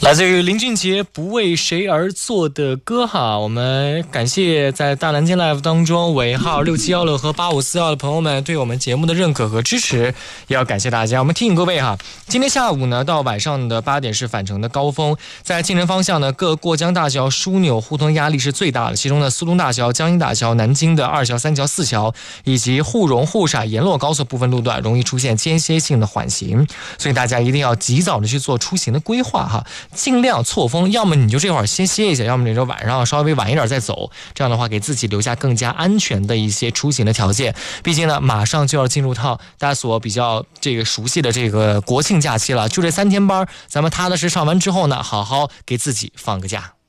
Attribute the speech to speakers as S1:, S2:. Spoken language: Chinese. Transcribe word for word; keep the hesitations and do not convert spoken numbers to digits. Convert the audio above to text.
S1: 来自于林俊杰不为谁而作的歌哈，我们感谢在大南京 Live 当中尾号六七一六和八五四一的朋友们对我们节目的认可和支持，也要感谢大家。我们提醒各位哈，今天下午呢到晚上的八点是返程的高峰，在进城方向呢各过江大桥枢纽互通压力是最大的，其中呢苏东大桥、江阴大桥、南京的二桥、三桥、四桥以及沪蓉、沪陕、沿洛高速部分路段容易出现间歇性的缓行，所以大家一定要及早的去做出行的规划哈。尽量错峰，要么你就这会儿先歇一下，要么你就晚上稍微晚一点再走，这样的话给自己留下更加安全的一些出行的条件。毕竟呢马上就要进入到大家所比较这个熟悉的这个国庆假期了，就这三天班，咱们踏踏实上完之后呢好好给自己放个假。